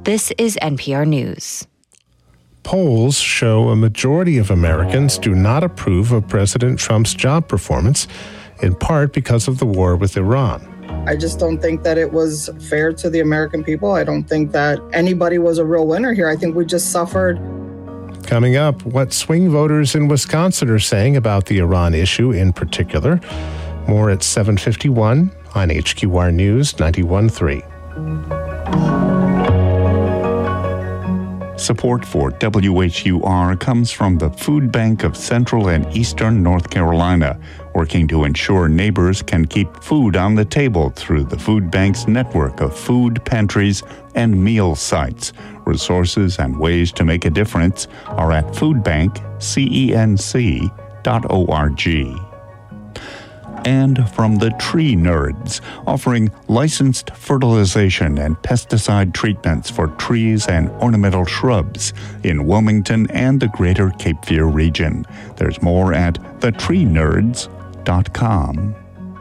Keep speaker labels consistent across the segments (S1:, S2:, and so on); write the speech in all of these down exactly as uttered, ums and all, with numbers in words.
S1: This is N P R News.
S2: Polls show a majority of Americans do not approve of President Trump's job performance, in part because of the war with Iran.
S3: I just don't think that it was fair to the American people. I don't think that anybody was a real winner here. I think we just suffered.
S2: Coming up, what swing voters in Wisconsin are saying about the Iran issue in particular. More at seven fifty-one on H Q R News ninety-one point three.
S4: Support for W H U R comes from the Food Bank of Central and Eastern North Carolina, working to ensure neighbors can keep food on the table through the Food Bank's network of food pantries and meal sites. Resources and ways to make a difference are at food bank cenc dot org. And from the Tree Nerds, offering licensed fertilization and pesticide treatments for trees and ornamental shrubs in Wilmington and the greater Cape Fear region. There's more at the tree nerds dot com.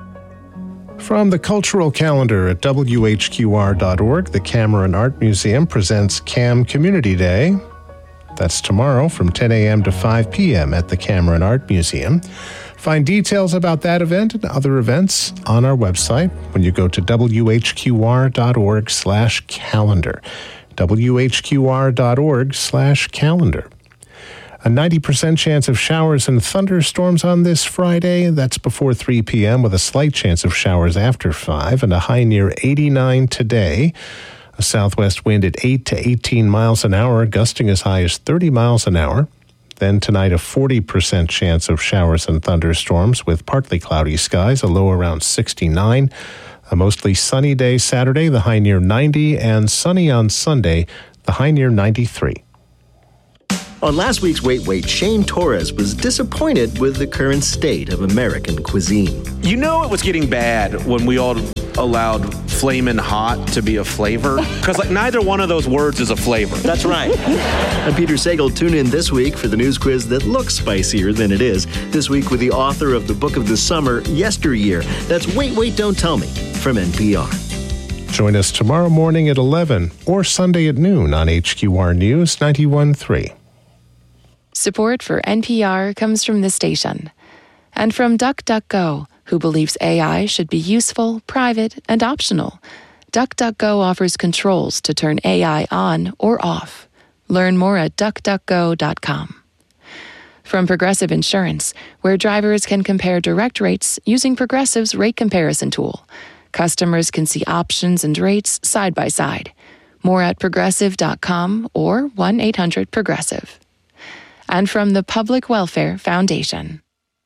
S2: From the cultural calendar at W H Q R dot org, the Cameron Art Museum presents CAM Community Day. That's tomorrow from ten a.m. to five p.m. at the Cameron Art Museum. Find details about that event and other events on our website when you go to W H Q R dot org slash calendar. W H Q R dot org slash calendar. A ninety percent chance of showers and thunderstorms on this Friday. That's before three p.m. with a slight chance of showers after five and a high near eighty-nine today. A southwest wind at eight to eighteen miles an hour, gusting as high as thirty miles an hour. Then tonight, a forty percent chance of showers and thunderstorms with partly cloudy skies, a low around sixty-nine. A mostly sunny day Saturday, the high near ninety, and sunny on Sunday, the high near ninety-three.
S5: On last week's Wait Wait, Shane Torres was disappointed with the current state of American cuisine.
S6: You know it was getting bad when we all allowed flamin' hot to be a flavor? Because like neither one of those words is a flavor.
S5: That's right. I'm Peter Sagal. Tune in this week for the news quiz that looks spicier than it is. This week with the author of the book of the summer, Yesteryear. That's Wait Wait, Don't Tell Me from N P R.
S2: Join us tomorrow morning at eleven or Sunday at noon on H Q R News ninety-one point three.
S7: Support for N P R comes from the station and from DuckDuckGo, who believes A I should be useful, private, and optional. DuckDuckGo offers controls to turn A I on or off. Learn more at duck duck go dot com. From Progressive Insurance, where drivers can compare direct rates using Progressive's rate comparison tool. Customers can see options and rates side by side. More at progressive dot com or one eight hundred progressive. And from the Public Welfare Foundation.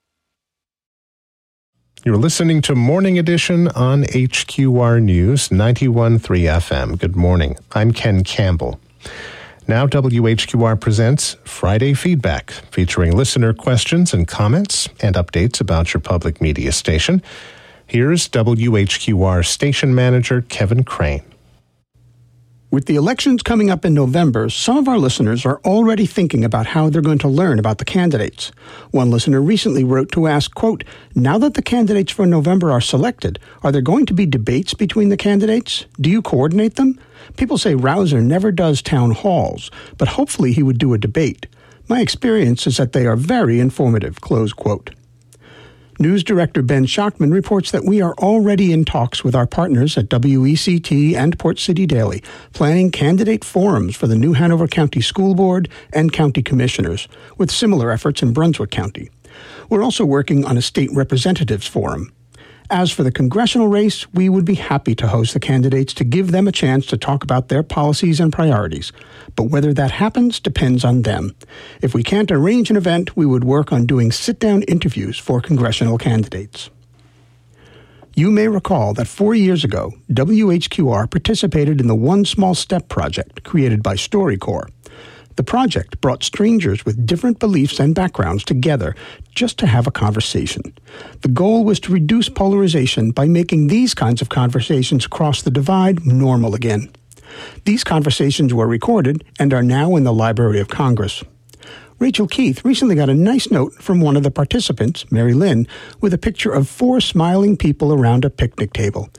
S2: You're listening to Morning Edition on H Q R News ninety-one point three F M. Good morning. I'm Ken Campbell. Now W H Q R presents Friday Feedback, featuring listener questions and comments and updates about your public media station. Here's W H Q R station manager Kevin Crane.
S8: With the elections coming up in November, some of our listeners are already thinking about how they're going to learn about the candidates. One listener recently wrote to ask, quote, now that the candidates for November are selected, are there going to be debates between the candidates? Do you coordinate them? People say Rouser never does town halls, but hopefully he would do a debate. My experience is that they are very informative, close quote. News Director Ben Schachtman reports that we are already in talks with our partners at W E C T and Port City Daily, planning candidate forums for the new Hanover County School Board and county commissioners, with similar efforts in Brunswick County. We're also working on a state representatives forum. As for the congressional race, we would be happy to host the candidates to give them a chance to talk about their policies and priorities. But whether that happens depends on them. If we can't arrange an event, we would work on doing sit-down interviews for congressional candidates. You may recall that four years ago, W H Q R participated in the One Small Step project created by StoryCorps. The project brought strangers with different beliefs and backgrounds together just to have a conversation. The goal was to reduce polarization by making these kinds of conversations across the divide normal again. These conversations were recorded and are now in the Library of Congress. Rachel Keith recently got a nice note from one of the participants, Mary Lynn, with a picture of four smiling people around a picnic table.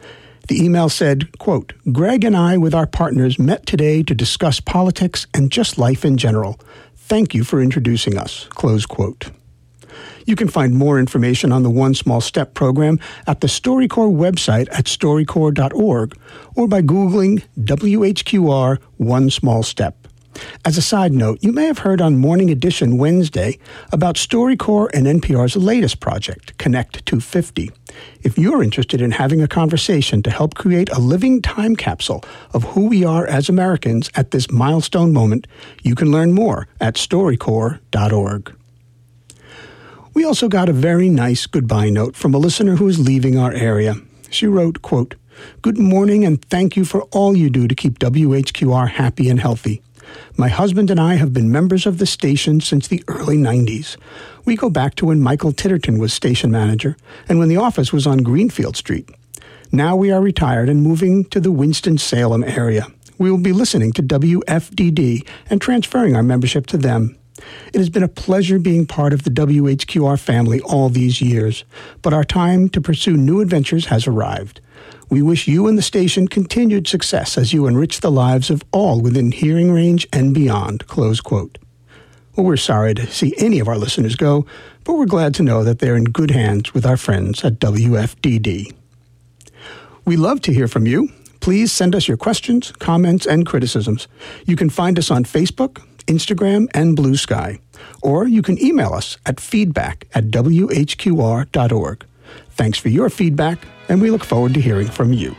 S8: The email said, quote, Greg and I with our partners met today to discuss politics and just life in general. Thank you for introducing us, close quote. You can find more information on the One Small Step program at the StoryCorps website at storycorps dot org or by Googling W H Q R One Small Step. As a side note, you may have heard on Morning Edition Wednesday about StoryCorps and N P R's latest project, Connect two fifty. If you're interested in having a conversation to help create a living time capsule of who we are as Americans at this milestone moment, you can learn more at storycorps dot org. We also got a very nice goodbye note from a listener who is leaving our area. She wrote, quote, Good morning and thank you for all you do to keep W H Q R happy and healthy. My husband and I have been members of the station since the early nineties. We go back to when Michael Titterton was station manager and when the office was on Greenfield Street. Now we are retired and moving to the Winston-Salem area. We will be listening to W F D D and transferring our membership to them. It has been a pleasure being part of the W H Q R family all these years, but our time to pursue new adventures has arrived. We wish you and the station continued success as you enrich the lives of all within hearing range and beyond, close quote. Well, we're sorry to see any of our listeners go, but we're glad to know that they're in good hands with our friends at W F D D. We love to hear from you. Please send us your questions, comments, and criticisms. You can find us on Facebook, Instagram, and Blue Sky. Or you can email us at feedback at W H Q R dot org. Thanks for your feedback, and we look forward to hearing from you.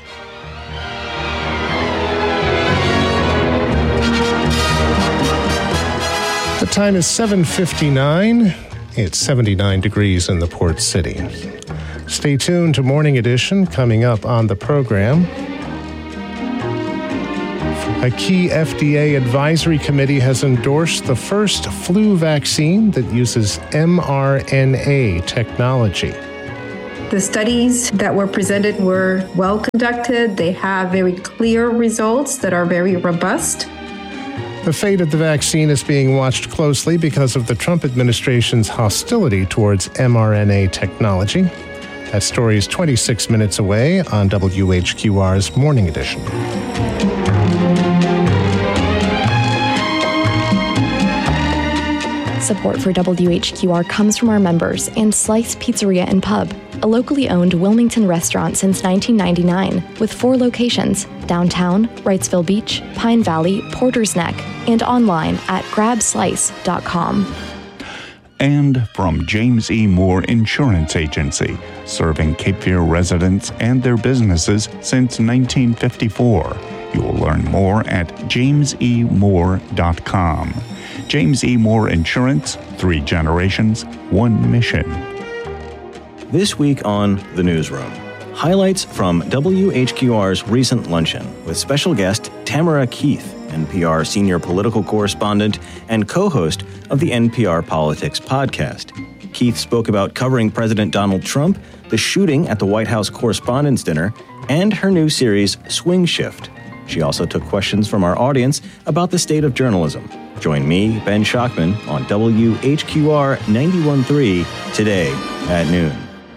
S2: The time is seven fifty-nine. It's seventy-nine degrees in the port city. Stay tuned to Morning Edition coming up on the program. A key F D A advisory committee has endorsed the first flu vaccine that uses m R N A technology.
S9: The studies that were presented were well conducted. They have very clear results that are very robust.
S2: The fate of the vaccine is being watched closely because of the Trump administration's hostility towards m R N A technology. That story is twenty-six minutes away on W H Q R's Morning Edition.
S10: Support for W H Q R comes from our members and Slice Pizzeria and Pub, a locally owned Wilmington restaurant since nineteen ninety-nine, with four locations, downtown, Wrightsville Beach, Pine Valley, Porter's Neck, and online at grab slice dot com.
S4: And from James E. Moore Insurance Agency, serving Cape Fear residents and their businesses since nineteen fifty-four. You will learn more at james e moore dot com. James E. Moore Insurance, three generations, one mission.
S5: This week on The Newsroom, highlights from W H Q R's recent luncheon with special guest Tamara Keith, N P R senior political correspondent and co-host of the N P R Politics podcast. Keith spoke about covering President Donald Trump, the shooting at the White House Correspondents' Dinner, and her new series, Swing Shift. She also took questions from our audience about the state of journalism. Join me, Ben Schachman, on W H Q R ninety-one point three today at noon.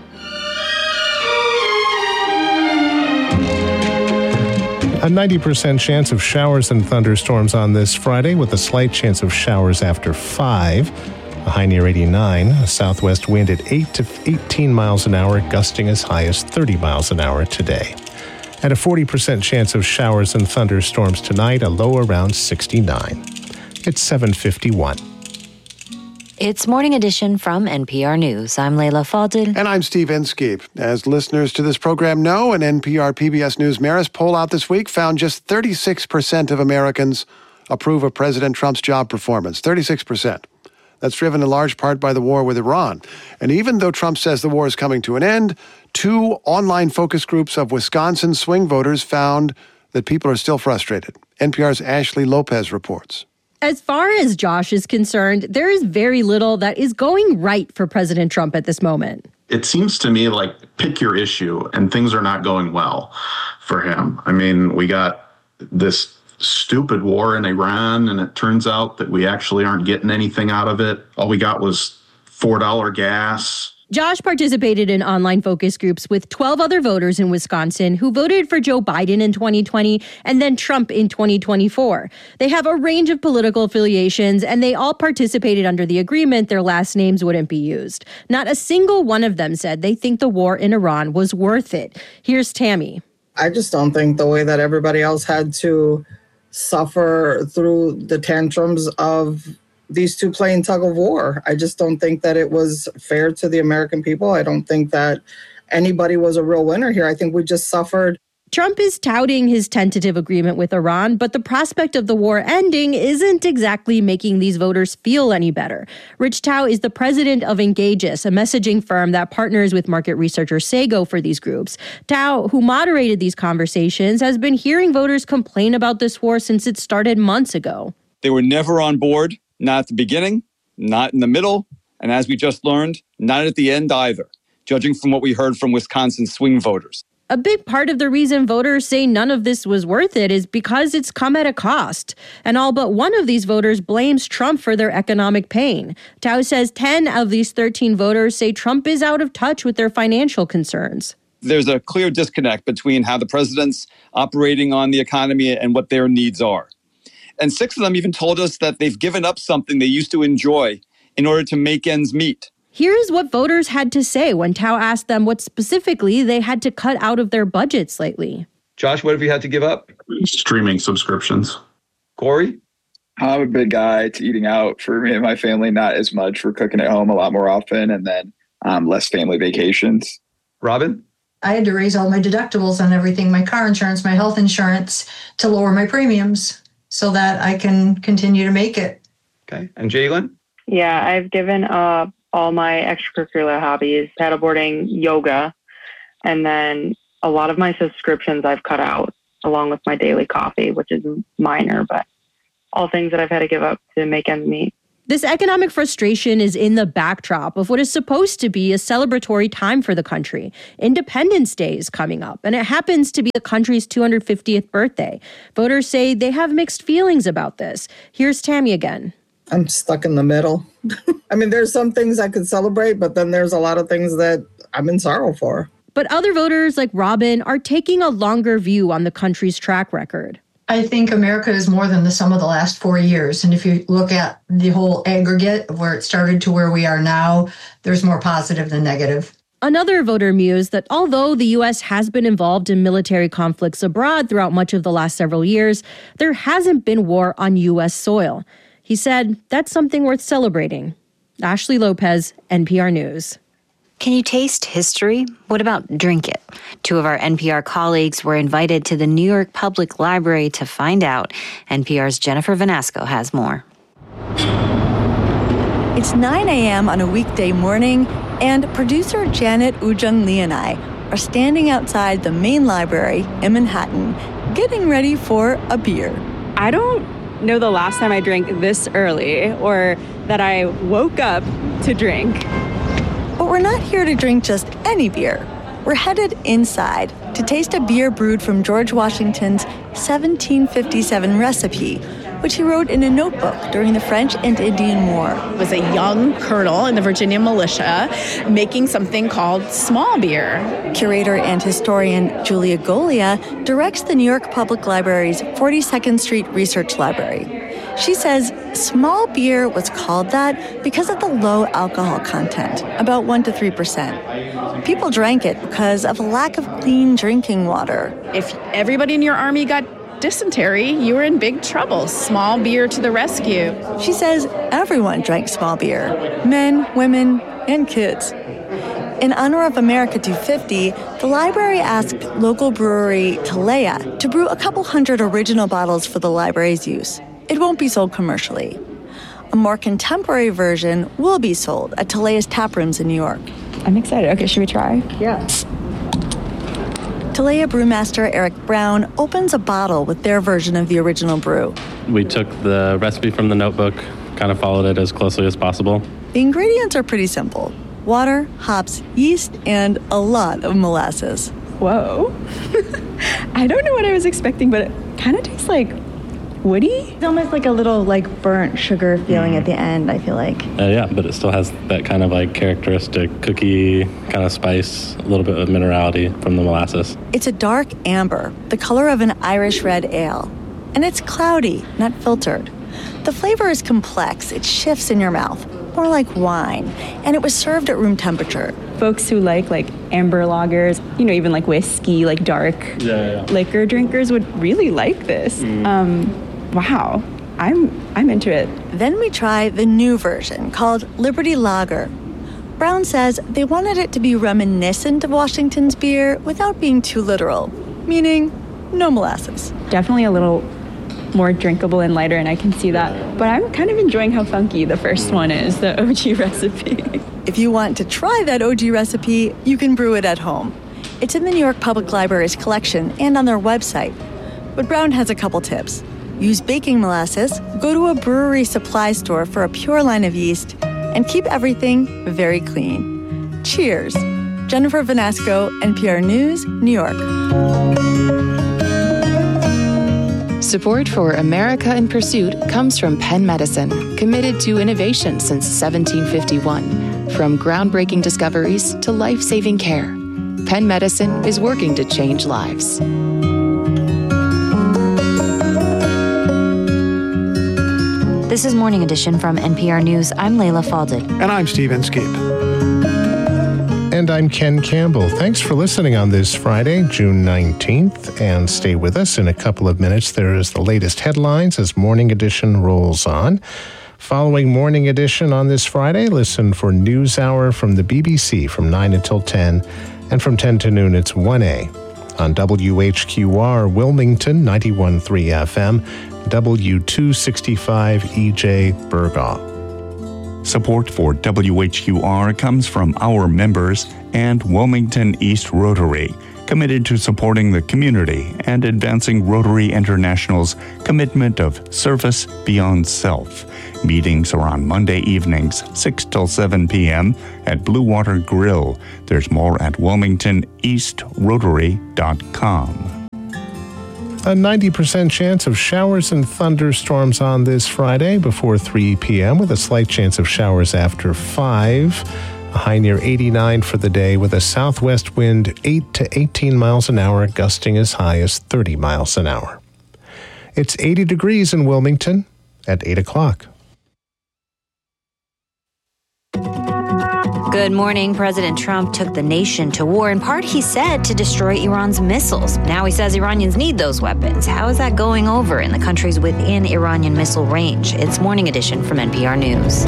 S2: A ninety percent chance of showers and thunderstorms on this Friday, with a slight chance of showers after five. A high near eighty-nine. A southwest wind at eight to eighteen miles an hour, gusting as high as thirty miles an hour today. And a forty percent chance of showers and thunderstorms tonight, a low around sixty-nine. It's seven fifty-one.
S1: It's Morning Edition from N P R News. I'm Leila Fadel.
S11: And I'm Steve Inskeep. As listeners to this program know, an N P R P B S News Marist poll out this week found just thirty-six percent of Americans approve of President Trump's job performance. thirty-six percent. That's driven in large part by the war with Iran. And even though Trump says the war is coming to an end, two online focus groups of Wisconsin swing voters found that people are still frustrated. N P R's Ashley Lopez reports.
S12: As far as Josh is concerned, there is very little that is going right for President Trump at this moment.
S13: It seems to me like pick your issue, and things are not going well for him. I mean, we got this stupid war in Iran, and it turns out that we actually aren't getting anything out of it. All we got was four dollars gas.
S12: Josh participated in online focus groups with twelve other voters in Wisconsin who voted for Joe Biden in twenty twenty and then Trump in twenty twenty-four. They have a range of political affiliations, and they all participated under the agreement their last names wouldn't be used. Not a single one of them said they think the war in Iran was worth it. Here's Tammy.
S3: I just don't think the way that everybody else had to suffer through the tantrums of these two playing tug of war. I just don't think that it was fair to the American people. I don't think that anybody was a real winner here. I think we just suffered.
S12: Trump is touting his tentative agreement with Iran, but the prospect of the war ending isn't exactly making these voters feel any better. Rich Tao is the president of Engageus, a messaging firm that partners with market researcher Sago for these groups. Tao, who moderated these conversations, has been hearing voters complain about this war since it started months ago.
S14: They were never on board. Not at the beginning, not in the middle, and as we just learned, not at the end either, judging from what we heard from Wisconsin swing voters.
S12: A big part of the reason voters say none of this was worth it is because it's come at a cost. And all but one of these voters blames Trump for their economic pain. Tao says ten of these thirteen voters say Trump is out of touch with their financial concerns.
S14: There's a clear disconnect between how the president's operating on the economy and what their needs are. And six of them even told us that they've given up something they used to enjoy in order to make ends meet.
S12: Here's what voters had to say when Tao asked them what specifically they had to cut out of their budgets lately.
S14: Josh, what have you had to give up?
S13: Streaming subscriptions.
S14: Corey?
S15: I'm a big guy to eating out for me and my family, not as much. For cooking at home a lot more often, and then um, less family vacations.
S14: Robin?
S16: I had to raise all my deductibles on everything, my car insurance, my health insurance, to lower my premiums, so that I can continue to make it.
S14: Okay. And Jalen?
S17: Yeah, I've given up all my extracurricular hobbies, paddleboarding, yoga, and then a lot of my subscriptions I've cut out, along with my daily coffee, which is minor, but all things that I've had to give up to make ends meet.
S12: This economic frustration is in the backdrop of what is supposed to be a celebratory time for the country. Independence Day is coming up, and it happens to be the country's two hundred fiftieth birthday. Voters say they have mixed feelings about this. Here's Tammy again.
S3: I'm stuck in the middle. I mean, there's some things I could celebrate, but then there's a lot of things that I'm in sorrow for.
S12: But other voters like Robin are taking a longer view on the country's track record.
S16: I think America is more than the sum of the last four years. And if you look at the whole aggregate of where it started to where we are now, there's more positive than negative.
S12: Another voter mused that although the U S has been involved in military conflicts abroad throughout much of the last several years, there hasn't been war on U S soil. He said that's something worth celebrating. Ashley Lopez, N P R News.
S1: Can you taste history? What about drink it? Two of our N P R colleagues were invited to the New York Public Library to find out. N P R's Jennifer Vanasco has more.
S18: It's nine a.m. on a weekday morning, and producer Janet Ujung Lee and I are standing outside the main library in Manhattan, getting ready for a beer.
S19: I don't know the last time I drank this early, or that I woke up to drink.
S18: But we're not here to drink just any beer. We're headed inside to taste a beer brewed from George Washington's seventeen fifty-seven recipe, which he wrote in a notebook during the French and Indian War.
S20: It was a young colonel in the Virginia militia making something called small beer.
S18: Curator and historian Julia Golia directs the New York Public Library's forty-second Street Research Library. She says small beer was called that because of the low alcohol content, about one to three percent. People drank it because of a lack of clean drinking water.
S20: If everybody in your army got dysentery, you were in big trouble. Small beer to the rescue.
S18: She says everyone drank small beer, men, women, and kids. In honor of America two fifty, the library asked local brewery Talea to brew a couple hundred original bottles for the library's use. It won't be sold commercially. A more contemporary version will be sold at Talea's tap rooms in New York.
S19: I'm excited. Okay, should we try?
S18: Yeah. Talea brewmaster Eric Brown opens a bottle with their version of the original brew.
S21: We took the recipe from the notebook, kind of followed it as closely as possible.
S18: The ingredients are pretty simple. Water, hops, yeast, and a lot of molasses.
S19: Whoa. I don't know what I was expecting, but it kind of tastes like woody.
S18: It's almost like a little like burnt sugar feeling mm. at the end, I feel like.
S21: Uh, yeah, but it still has that kind of like characteristic cookie kind of spice, a little bit of minerality from the molasses.
S18: It's a dark amber, the color of an Irish red ale. And it's cloudy, not filtered. The flavor is complex. It shifts in your mouth, more like wine. And it was served at room temperature.
S19: Folks who like like amber lagers, you know, even like whiskey, like dark
S21: yeah, yeah.
S19: liquor drinkers would really like this. Mm. Um, wow, I'm I'm into it.
S18: Then we try the new version called Liberty Lager. Brown says they wanted it to be reminiscent of Washington's beer without being too literal, meaning no molasses.
S19: Definitely a little more drinkable and lighter, and I can see that. But I'm kind of enjoying how funky the first one is, the O G recipe.
S18: If you want to try that O G recipe, you can brew it at home. It's in the New York Public Library's collection and on their website. But Brown has a couple tips. Use baking molasses, go to a brewery supply store for a pure line of yeast, and keep everything very clean. Cheers. Jennifer Vanasco, N P R News, New York.
S7: Support for America in Pursuit comes from Penn Medicine, committed to innovation since seventeen fifty-one. From groundbreaking discoveries to life-saving care, Penn Medicine is working to change lives.
S1: This is Morning Edition from N P R News. I'm Layla Falded.
S11: And I'm Steve Inskeep.
S2: And I'm Ken Campbell. Thanks for listening on this Friday, June nineteenth. And stay with us in a couple of minutes. There is the latest headlines as Morning Edition rolls on. Following Morning Edition on this Friday, listen for News Hour from the B B C from nine until ten. And from ten to noon, it's one A. On W H Q R Wilmington, ninety-one point three F M, W two sixty-five E J Burgaw.
S4: Support for W H Q R comes from our members and Wilmington East Rotary, committed to supporting the community and advancing Rotary International's commitment of service beyond self. Meetings are on Monday evenings, six till seven p.m. at Blue Water Grill. There's more at wilmington east rotary dot com.
S2: A ninety percent chance of showers and thunderstorms on this Friday before three p.m. with a slight chance of showers after five. A high near eighty-nine for the day with a southwest wind eight to eighteen miles an hour, gusting as high as thirty miles an hour. It's eighty degrees in Wilmington at eight o'clock.
S1: Good morning. President Trump took the nation to war, in part, he said, to destroy Iran's missiles. Now he says Iranians need those weapons. How is that going over in the countries within Iranian missile range? It's Morning Edition from N P R News.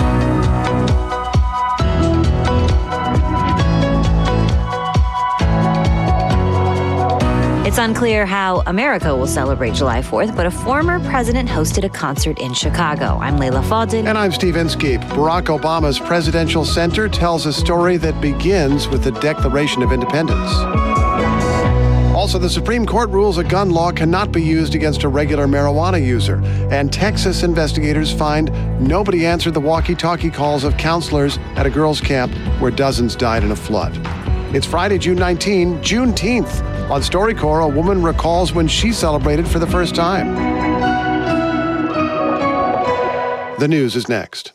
S1: It's unclear how America will celebrate July fourth, but a former president hosted a concert in Chicago. I'm Layla Falded.
S11: And I'm Steve Inskeep. Barack Obama's Presidential Center tells a story that begins with the Declaration of Independence. Also, the Supreme Court rules a gun law cannot be used against a regular marijuana user. And Texas investigators find nobody answered the walkie-talkie calls of counselors at a girls' camp where dozens died in a flood. It's Friday, June nineteenth, Juneteenth. On StoryCorps, a woman recalls when she celebrated for the first time. The news is next.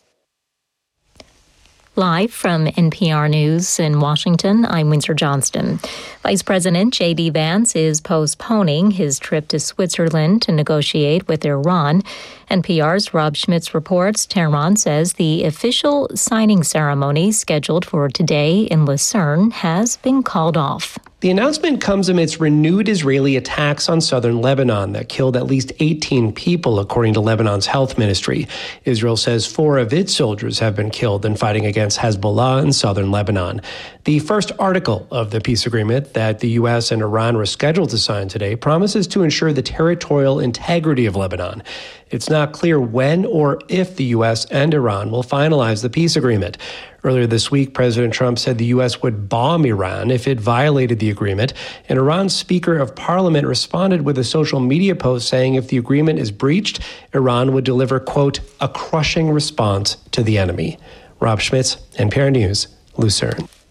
S6: Live from N P R News in Washington, I'm Windsor Johnston. Vice President J D. Vance is postponing his trip to Switzerland to negotiate with Iran. N P R's Rob Schmitz reports Tehran says the official signing ceremony scheduled for today in Lucerne has been called off.
S22: The announcement comes amidst renewed Israeli attacks on southern Lebanon that killed at least eighteen people, according to Lebanon's health ministry. Israel says four of its soldiers have been killed in fighting against Hezbollah in southern Lebanon. The first article of the peace agreement that the U S and Iran were scheduled to sign today promises to ensure the territorial integrity of Lebanon. It's not clear when or if the U S and Iran will finalize the peace agreement. Earlier this week, President Trump said the U S would bomb Iran if it violated the agreement, and Iran's Speaker of Parliament responded with a social media post saying if the agreement is breached, Iran would deliver, quote, a crushing response to the enemy. Rob Schmitz, N P R News, Lucerne.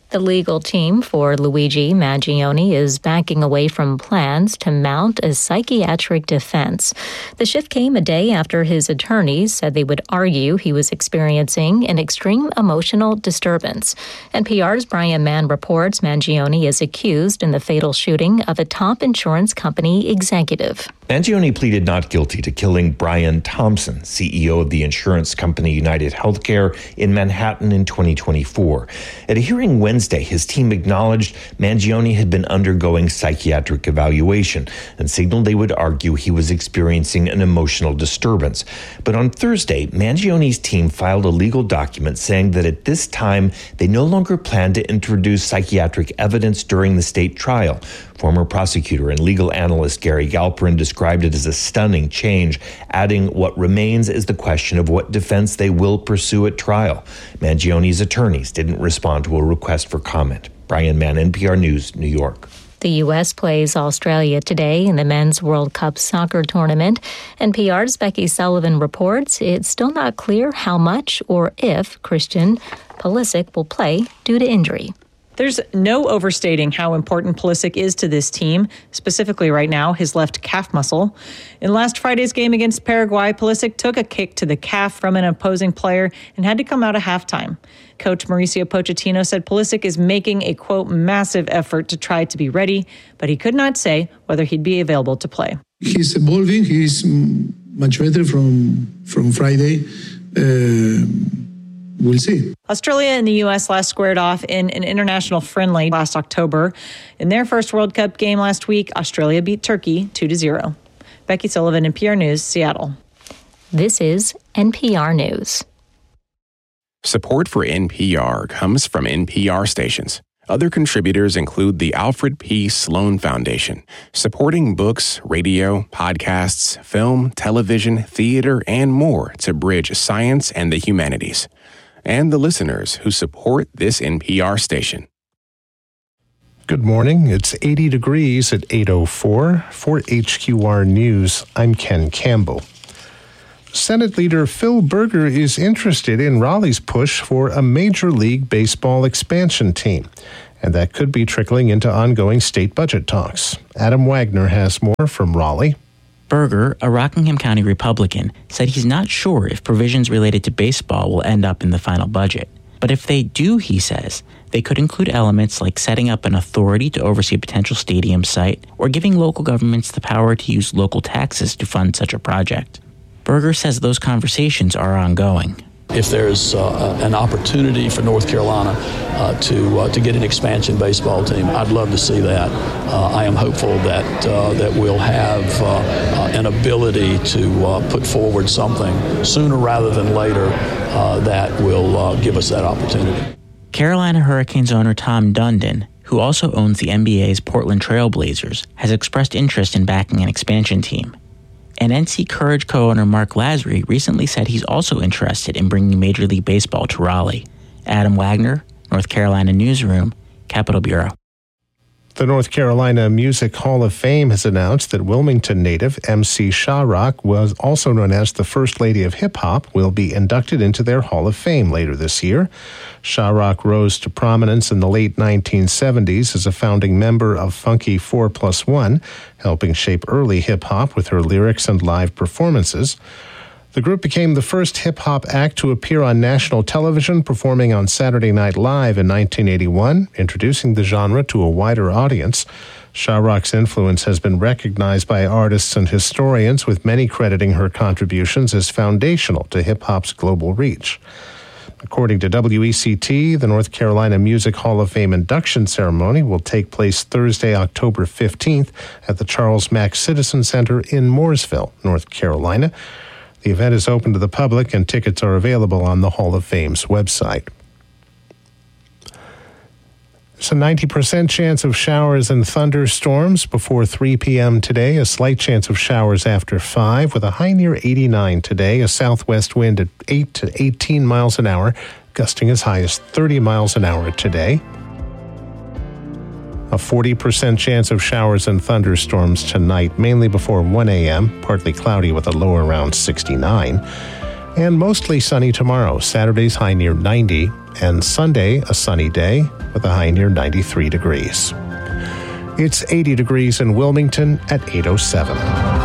S6: The legal team for Luigi Mangione is backing away from plans to mount a psychiatric defense. The shift came a day after his attorneys said they would argue he was experiencing an extreme emotional disturbance. N P R's Brian Mann reports Mangione is accused in the fatal shooting of a top insurance company executive.
S8: Mangione pleaded not guilty to killing Brian Thompson, C E O of the insurance company United Healthcare in Manhattan in twenty twenty-four. At a hearing Wednesday, his team acknowledged Mangione had been undergoing psychiatric evaluation and signaled they would argue he was experiencing an emotional disturbance. But on Thursday, Mangione's team filed a legal document saying that at this time, they no longer plan to introduce psychiatric evidence during the state trial. Former prosecutor and legal analyst Gary Galperin described it as a stunning change, adding what remains is the question of what defense they will pursue at trial. Mangione's attorneys didn't respond to a request for comment. Brian Mann, N P R News, New York.
S6: The U S plays Australia today in the Men's World Cup soccer tournament. N P R's Becky Sullivan reports it's still not clear how much or if Christian Pulisic will play due to injury.
S9: There's no overstating how important Pulisic is to this team, specifically right now, his left calf muscle. In last Friday's game against Paraguay, Pulisic took a kick to the calf from an opposing player and had to come out at halftime. Coach Mauricio Pochettino said Pulisic is making a, quote, massive effort to try to be ready, but he could not say whether he'd be available to play.
S23: He's evolving. He's much better from, from Friday. Uh, We'll see.
S9: Australia and the U S last squared off in an international friendly last October. In their first World Cup game last week, Australia beat Turkey two to zero. Becky Sullivan, N P R News, Seattle.
S6: This is N P R News.
S24: Support for N P R comes from N P R stations. Other contributors include the Alfred P. Sloan Foundation, supporting books, radio, podcasts, film, television, theater, and more to bridge science and the humanities. And the listeners who support this N P R station.
S2: Good morning. It's eighty degrees at eight oh four. For H Q R News, I'm Ken Campbell. Senate Leader Phil Berger is interested in Raleigh's push for a Major League Baseball expansion team, and that could be trickling into ongoing state budget talks. Adam Wagner has more from Raleigh.
S25: Berger, a Rockingham County Republican, said he's not sure if provisions related to baseball will end up in the final budget. But if they do, he says, they could include elements like setting up an authority to oversee a potential stadium site or giving local governments the power to use local taxes to fund such a project. Berger says those conversations are ongoing.
S26: If there's uh, an opportunity for North Carolina uh, to uh, to get an expansion baseball team, I'd love to see that. Uh, I am hopeful that uh, that we'll have uh, uh, an ability to uh, put forward something sooner rather than later uh, that will uh, give us that opportunity.
S25: Carolina Hurricanes owner Tom Dundon, who also owns the N B A's Portland Trail Blazers, has expressed interest in backing an expansion team. And N C Courage co-owner Mark Lasry recently said he's also interested in bringing Major League Baseball to Raleigh. Adam Wagner, North Carolina Newsroom, Capitol Bureau.
S2: The North Carolina Music Hall of Fame has announced that Wilmington native M C Sha-Rock, was also known as the First Lady of Hip Hop, will be inducted into their Hall of Fame later this year. Sha-Rock rose to prominence in the late nineteen seventies as a founding member of Funky four plus one, helping shape early hip-hop with her lyrics and live performances. The group became the first hip-hop act to appear on national television, performing on Saturday Night Live in nineteen eighty-one, introducing the genre to a wider audience. Sha-Rock's influence has been recognized by artists and historians, with many crediting her contributions as foundational to hip-hop's global reach. According to W E C T, the North Carolina Music Hall of Fame induction ceremony will take place Thursday, October fifteenth at the Charles Mack Citizen Center in Mooresville, North Carolina. The event is open to the public, and tickets are available on the Hall of Fame's website. There's a ninety percent chance of showers and thunderstorms before three p.m. today, a slight chance of showers after five, with a high near eighty-nine today, a southwest wind at eight to eighteen miles an hour, gusting as high as thirty miles an hour today. A forty percent chance of showers and thunderstorms tonight, mainly before one a.m., partly cloudy with a low around sixty-nine. And mostly sunny tomorrow. Saturday's high near ninety, and Sunday a sunny day with a high near ninety-three degrees. It's eighty degrees in Wilmington at eight oh seven.